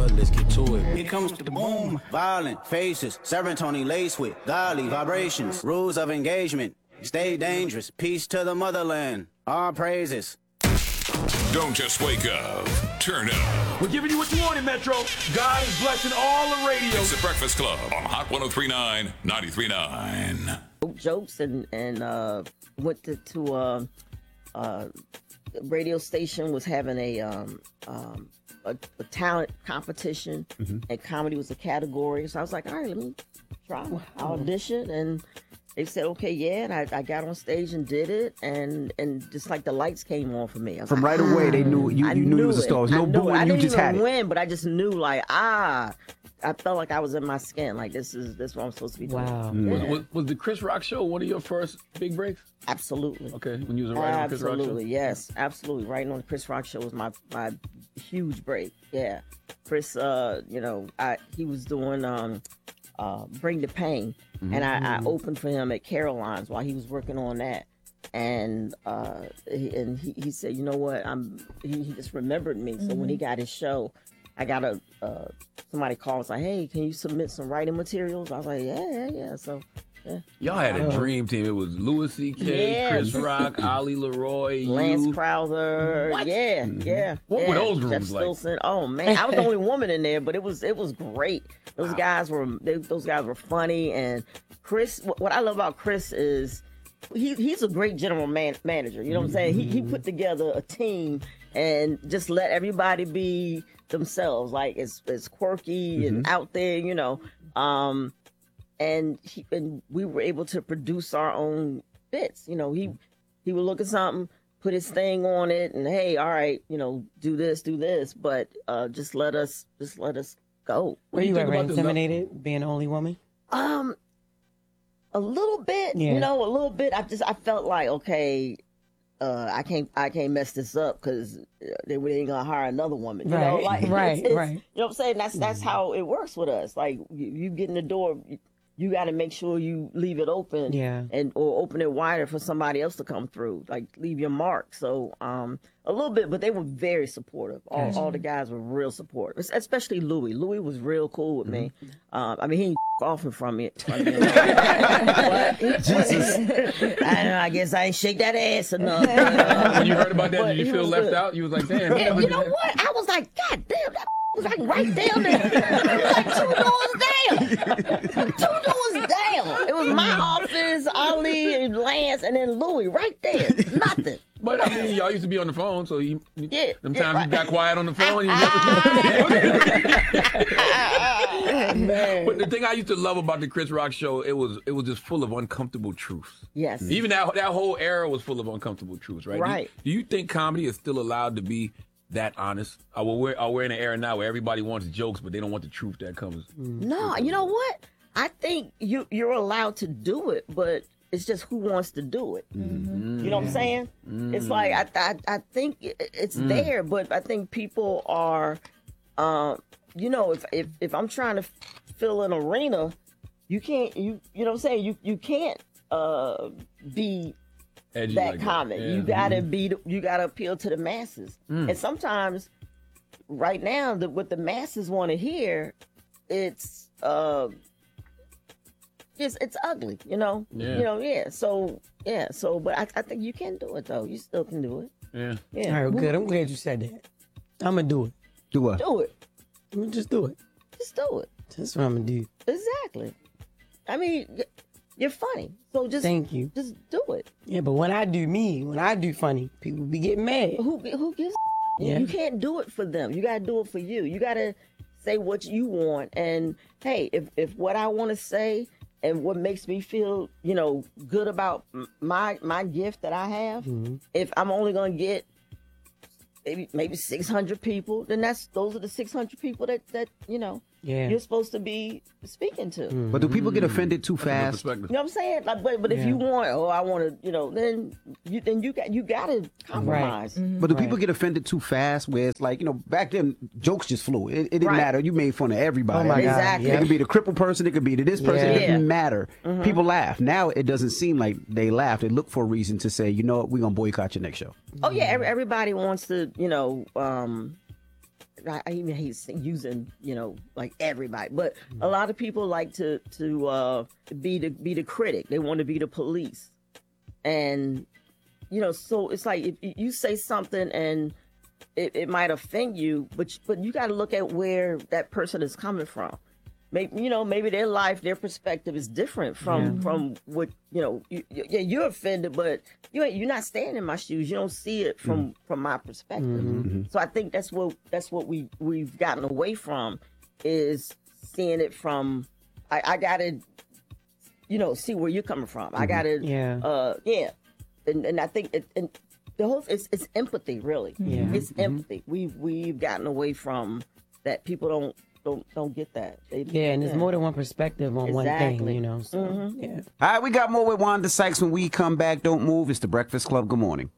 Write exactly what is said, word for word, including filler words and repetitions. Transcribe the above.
blood, let's get to it. Here comes the boom, violent faces, serotonin laced with godly vibrations, rules of engagement, stay dangerous, peace to the motherland, our praises. Don't just wake up, turn up. We're giving you what you wanted, Metro. God is blessing all the radio. It's the Breakfast Club on Hot one oh three point nine, ninety-three point nine. Jokes and, and uh, went to, to uh, uh, radio station was having a um, um, a, a talent competition, mm-hmm. and comedy was a category. So I was like, all right, let me try. Wow. I auditioned, and they said, okay, yeah, and I, I got on stage and did it, and and just like the lights came on for me. From like, right away, they knew you, you knew, knew it was a star. There was no booing, you just had it. I didn't even win, but I just knew, like, ah, I felt like I was in my skin. Like, this is this is what I'm supposed to be doing. Wow. Mm. Was, was, was the Chris Rock show one of your first big breaks? Absolutely. Okay, when you was writing on Chris Rock show? Absolutely, yes. Absolutely. Writing on the Chris Rock show was my, my huge break. Yeah. Chris, uh, you know, I he was doing um, uh, Bring the Pain. Mm-hmm. And I, I opened for him at Caroline's while he was working on that. And uh, he, and he, he said, you know what, I'm. He, he just remembered me. Mm-hmm. So when he got his show, I got a uh, somebody called and was like, hey, can you submit some writing materials? I was like, yeah, yeah, yeah. So yeah. Y'all had a dream team. It was Louis C K, yeah. Chris Rock, Ali Leroy, Lance you. Crowther. What? Yeah, yeah. What yeah. were those Jeff rooms like? Stilson. Oh man, I was the only woman in there, but it was it was great. Those wow. guys were they, those guys were funny, and Chris. What, what I love about Chris is he he's a great general man, manager. You know what I'm saying? He he put together a team and just let everybody be themselves. Like it's it's quirky mm-hmm. and out there, you know. Um, and he and we were able to produce our own bits. You know, he he would look at something, put his thing on it, and hey, all right, you know, do this, do this, but uh, just let us just let us go. Were you, you ever intimidated being the only woman? Um, a little bit. Yeah. You know, a little bit. I just I felt like okay. Uh, I can't, I can't mess this up because they ain't gonna hire another woman. You right, know, like right, it's, it's, right. You know what I'm saying? That's that's mm-hmm. how it works with us. Like you, you get in the door, you, you got to make sure you leave it open, yeah, and or open it wider for somebody else to come through. Like leave your mark. So um, a little bit, but they were very supportive. All, gotcha. all the guys were real supportive, especially Louis. Louis was real cool with mm-hmm. me. Um, I mean, he ain't often from it. But, Jesus. I know. I guess I ain't shake that ass enough. You know? When you heard about that, did you feel left good. out? You was like, damn. Yeah, you know what? I was like, God damn, that was like right down there. It was like two doors down. Two doors down. It was my office, Ali, and Lance, and then Louis right there. Nothing. But I mean, y'all used to be on the phone, so you, yeah, sometimes yeah, right. you got quiet on the phone. You Man. But the thing I used to love about the Chris Rock show, it was it was just full of uncomfortable truths. Yes. Even that that whole era was full of uncomfortable truths, right? Right. Do you, do you think comedy is still allowed to be that honest? Are we, are we in an era now where everybody wants jokes, but they don't want the truth that comes? No, you know what? I think you you're allowed to do it, but it's just who wants to do it. Mm-hmm. You know what I'm saying? Mm-hmm. It's like I I, I think it's mm. there, but I think people are, uh, you know, if, if if I'm trying to fill an arena, you can't you you know what I'm saying? You you can't uh, be Edgy that like common. That. Yeah. You gotta mm-hmm. be you gotta appeal to the masses, mm. and sometimes right now the, what the masses want to hear, it's. Uh, It's it's ugly, you know. Yeah. You know, yeah. So yeah. So, but I, I think you can do it though. You still can do it. Yeah. Yeah. All right, good. I'm glad you said that. I'm gonna do it. Do what? Do it. I'm gonna just do it. Just do it. That's what I'm gonna do. Exactly. I mean, you're funny, so just thank you. Just do it. Yeah, but when I do me, when I do funny, people be getting mad. Who who gives? A yeah. You can't do it for them. You gotta do it for you. You gotta say what you want. And hey, if if what I want to say. And what makes me feel, you know, good about my my gift that I have, mm-hmm. if I'm only gonna get maybe maybe six hundred people, then that's those are the six hundred people that that you know yeah. you're supposed to be speaking to. Mm-hmm. But do people get offended too fast? You know what I'm saying? Like, but but if yeah. you want, oh, I want to, you know, then you then you got you got to compromise. Right. Mm-hmm. But do right. people get offended too fast? Where it's like, you know, back then jokes just flew. It, it didn't right. matter. You made fun of everybody. Oh my God. Exactly. It could be the crippled person. It could be to this person. Yeah. It didn't Yeah. matter. Mm-hmm. People laugh. Now it doesn't seem like they laugh. They look for a reason to say, you know what, we're gonna boycott your next show. Oh yeah, every, everybody wants to, you know, um, I, I even hate using, you know, like everybody, but a lot of people like to to uh, be the be the critic. They want to be the police, and you know, so it's like if you say something and it, it might offend you, but but you got to look at where that person is coming from. Maybe, you know, maybe their life, their perspective is different from yeah. from what, you know, you, yeah, you're offended, but you ain't, you're not staying in my shoes. You don't see it from, mm. from my perspective. Mm-hmm. So I think that's what that's what we we've gotten away from, is seeing it from. I, I gotta, you know, see where you're coming from. Mm-hmm. I gotta, yeah, uh, yeah, and and I think it, and the whole it's it's empathy, really. Yeah. It's mm-hmm. empathy. We've we've gotten away from that. People don't. Don't, don't get that. They, yeah, and there's yeah. more than one perspective on exactly. one thing, you know. So, mm-hmm. yeah. All right, we got more with Wanda Sykes when we come back. Don't move. It's the Breakfast Club. Good morning.